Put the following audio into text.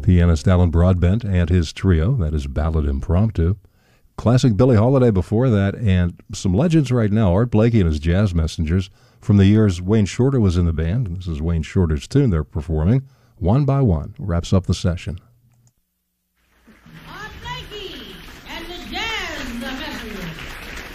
pianist Alan Broadbent and his trio. That is Ballad Impromptu. Classic Billie Holiday before that, and some legends right now. Art Blakey and his Jazz Messengers from the years Wayne Shorter was in the band. This is Wayne Shorter's tune they're performing. One by One wraps up the session.